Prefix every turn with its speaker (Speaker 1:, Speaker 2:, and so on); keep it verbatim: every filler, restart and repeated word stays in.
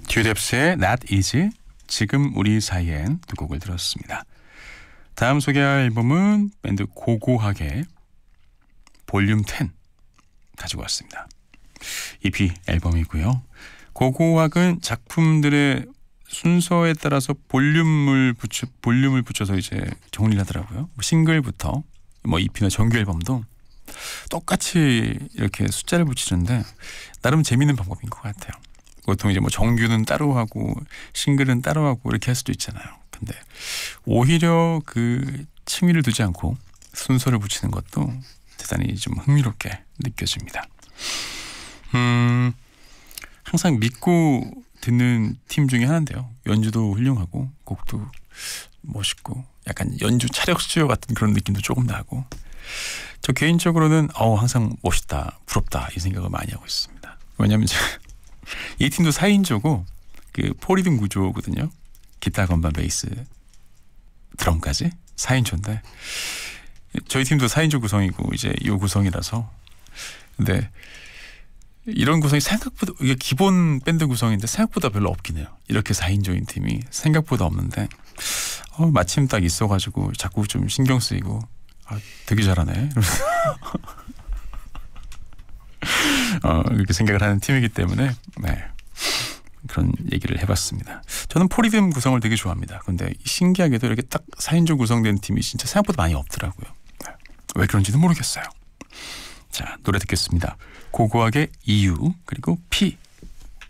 Speaker 1: 듀뎁스의 Not Easy, 지금 우리 사이엔 두 곡을 들었습니다. 다음 소개할 앨범은 밴드 고고학의 볼륨 텐 가지고 왔습니다. 이피 앨범이고요. 고고학은 작품들의 순서에 따라서 볼륨을 붙여 볼륨을 붙여서 이제 정리를 하더라고요. 싱글부터 뭐 이피나 정규 앨범도 똑같이 이렇게 숫자를 붙이는데 나름 재밌는 방법인 것 같아요. 보통 이제 뭐 정규는 따로 하고 싱글은 따로 하고 이렇게 할 수도 있잖아요. 근데 오히려 그 층위를 두지 않고 순서를 붙이는 것도 대단히 좀 흥미롭게 느껴집니다. 음, 항상 믿고 듣는 팀 중에 하나인데요. 연주도 훌륭하고 곡도 멋있고 약간 연주 차력 수요 같은 그런 느낌도 조금 나고, 저 개인적으로는 어, 항상 멋있다, 부럽다 이 생각을 많이 하고 있습니다. 왜냐하면 이 팀도 사 인조고 그 포리듬 구조거든요. 기타, 건반, 베이스, 드럼까지 사 인조인데 저희 팀도 사 인조 구성이고 이제 이 구성이라서, 근데 이런 구성이 생각보다, 이게 기본 밴드 구성인데 생각보다 별로 없긴 해요. 이렇게 사 인조인 팀이 생각보다 없는데 어, 마침 딱 있어가지고 자꾸 좀 신경 쓰이고 아, 되게 잘하네 어, 이렇게 생각을 하는 팀이기 때문에 네, 그런 얘기를 해봤습니다. 저는 포리듬 구성을 되게 좋아합니다. 근데 신기하게도 이렇게 딱 사 인조 구성된 팀이 진짜 생각보다 많이 없더라고요. 네, 왜 그런지는 모르겠어요. 자, 노래 듣겠습니다. 고고학의 이유, 그리고 피.